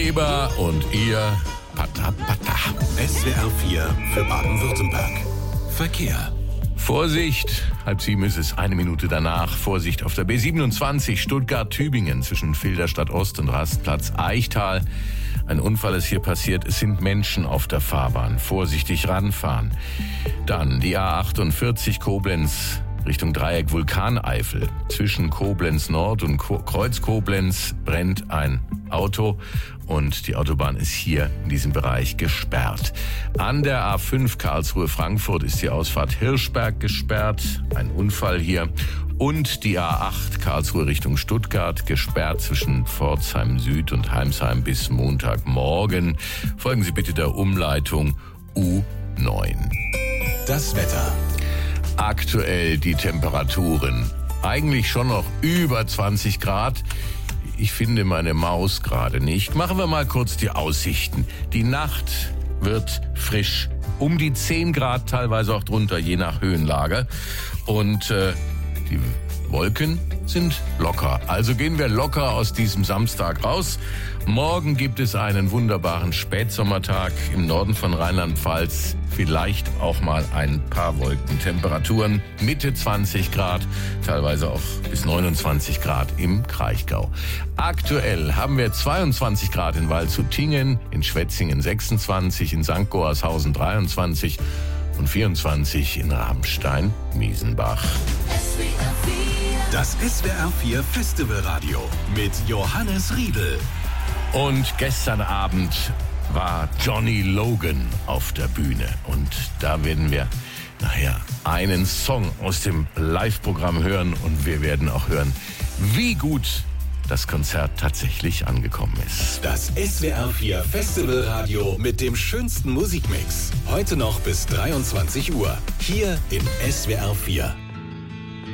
Gastgeber und ihr Pata Pata. SWR 4 für Baden-Württemberg. Verkehr. Vorsicht, 6:30 ist es, 1 Minute danach. Vorsicht auf der B27 Stuttgart-Tübingen zwischen Filderstadt Ost und Rastplatz Eichtal. Ein Unfall ist hier passiert. Es sind Menschen auf der Fahrbahn. Vorsichtig ranfahren. Dann die A48 Koblenz Richtung Dreieck Vulkaneifel. Zwischen Koblenz Nord und Kreuz Koblenz brennt ein Auto und die Autobahn ist hier in diesem Bereich gesperrt. An der A5 Karlsruhe-Frankfurt ist die Ausfahrt Hirschberg gesperrt. Ein Unfall hier. Und die A8 Karlsruhe Richtung Stuttgart gesperrt zwischen Pforzheim Süd und Heimsheim bis Montagmorgen. Folgen Sie bitte der Umleitung U9. Das Wetter. Aktuell die Temperaturen. Eigentlich schon noch über 20 Grad. Ich finde meine Maus gerade nicht. Machen wir mal kurz die Aussichten. Die Nacht wird frisch. Um die 10 Grad, teilweise auch drunter, je nach Höhenlage. Und die Wolken sind locker. Also gehen wir locker aus diesem Samstag raus. Morgen gibt es einen wunderbaren Spätsommertag im Norden von Rheinland-Pfalz. Vielleicht auch mal ein paar Wolken. Temperaturen Mitte 20 Grad, teilweise auch bis 29 Grad im Kraichgau. Aktuell haben wir 22 Grad in Waldshut-Tiengen, in Schwetzingen 26, in St. Goarshausen 23 und 24 in Ramstein-Miesenbach. Das SWR 4 Festivalradio mit Johannes Riedel. Und gestern Abend war Johnny Logan auf der Bühne. Und da werden wir nachher einen Song aus dem Live-Programm hören. Und wir werden auch hören, wie gut das Konzert tatsächlich angekommen ist. Das SWR 4 Festivalradio mit dem schönsten Musikmix. Heute noch bis 23 Uhr. Hier in SWR 4.